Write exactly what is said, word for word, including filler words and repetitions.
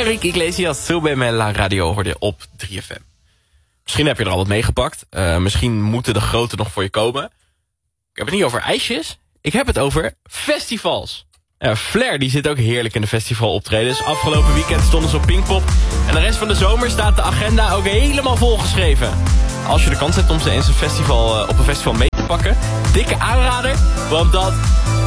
Enrique Iglesias, Sube me la radio, hoorde je op drie F M. Misschien heb je er al wat meegepakt. Uh, misschien moeten de grote nog voor je komen. Ik heb het niet over ijsjes. Ik heb het over festivals. Uh, Flair die zit ook heerlijk in de festivaloptredens. Afgelopen weekend stonden ze op Pinkpop. En de rest van de zomer staat de agenda ook helemaal volgeschreven. Als je de kans hebt om ze in zijn festival, uh, op een festival mee te pakken, dikke aanrader. Want dat